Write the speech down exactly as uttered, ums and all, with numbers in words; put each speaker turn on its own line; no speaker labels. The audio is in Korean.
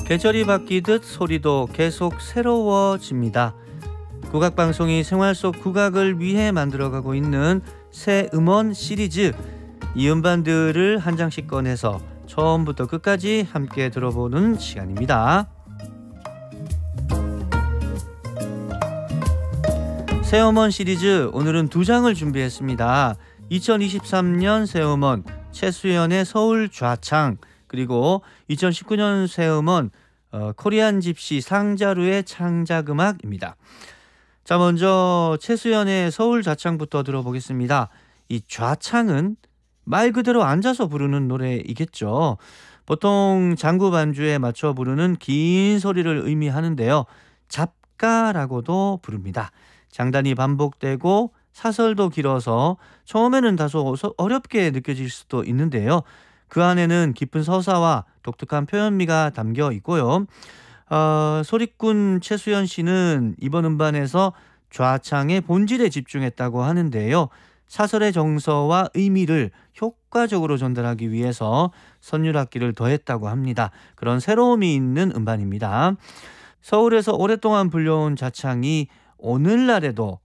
계절이 바뀌듯 소리도 계속 새로워집니다. 국악방송이 생활 속 국악을 위해 만들어가고 있는 새 음원 시리즈, 이 음반들을 한 장씩 꺼내서 처음부터 끝까지 함께 들어보는 시간입니다. 새 음원 시리즈, 오늘은 두 장을 준비했습니다. 이천이십삼 년 새 음원 최수연의 서울 좌창, 그리고 이천십구 년 새 음원 어, 코리안 집시 상자루의 창작음악입니다. 자, 먼저 최수연의 서울 좌창부터 들어보겠습니다. 이 좌창은 말 그대로 앉아서 부르는 노래이겠죠. 보통 장구 반주에 맞춰 부르는 긴 소리를 의미하는데요. 잡가라고도 부릅니다. 장단이 반복되고 사설도 길어서 처음에는 다소 어렵게 느껴질 수도 있는데요. 그 안에는 깊은 서사와 독특한 표현미가 담겨 있고요. 어, 소리꾼 최수연 씨는 이번 음반에서 좌창의 본질에 집중했다고 하는데요. 사설의 정서와 의미를 효과적으로 전달하기 위해서 선율악기를 더했다고 합니다. 그런 새로움이 있는 음반입니다. 서울에서 오랫동안 불려온 좌창이 오늘날에도